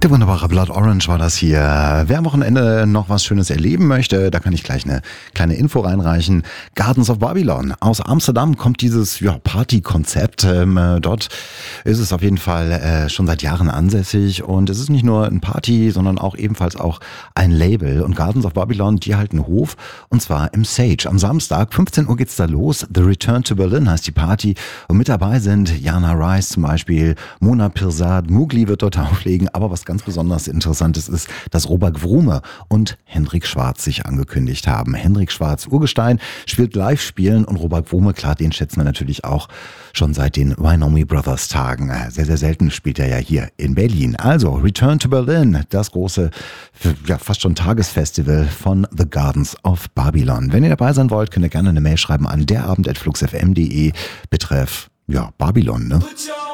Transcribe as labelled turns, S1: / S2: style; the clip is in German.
S1: Der wunderbare Blood Orange war das hier. Wer am Wochenende noch was Schönes erleben möchte, da kann ich gleich eine kleine Info reinreichen. Gardens of Babylon. Aus Amsterdam kommt dieses Party-Konzept. Dort ist es auf jeden Fall schon seit Jahren ansässig. Und es ist nicht nur ein Party, sondern auch ebenfalls auch ein Label. Und Gardens of Babylon, die halten Hof. Und zwar im Sage. Am Samstag, 15 Uhr geht's da los. The Return to Berlin heißt die Party. Und mit dabei sind Jana Rice zum Beispiel, Mona Pirsad, Mugli wird dort auflegen. Aber was ganz besonders Interessantes ist, dass Robert Wrume und Hendrik Schwarz sich angekündigt haben. Hendrik Schwarz, Urgestein, spielt Live-Spielen und Robert Wrume, klar, den schätzen wir natürlich auch schon seit den Wynomi Brothers Tagen. Sehr, sehr selten spielt er ja hier in Berlin. Also Return to Berlin, das große, fast schon Tagesfestival von The Gardens of Babylon. Wenn ihr dabei sein wollt, könnt ihr gerne eine Mail schreiben an derabend@fluxfm.de betreff Babylon, ne?